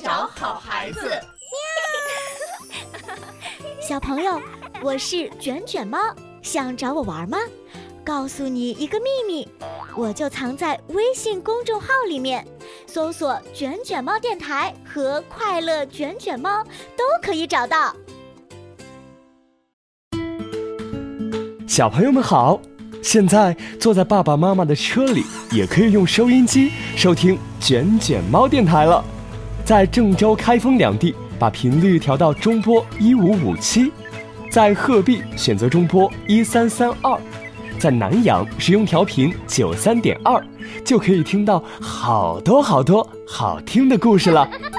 找好孩子。 小朋友，我是卷卷猫，想找我玩吗？告诉你一个秘密，我就藏在微信公众号里面，搜索卷卷猫电台和快乐卷卷猫都可以找到。 小朋友们好，现在坐在爸爸妈妈的车里，也可以用收音机收听卷卷猫电台了。在郑州、开封两地，把频率调到中波1557；在鹤壁选择中波1332；在南阳使用调频93.2，就可以听到好多好听的故事了。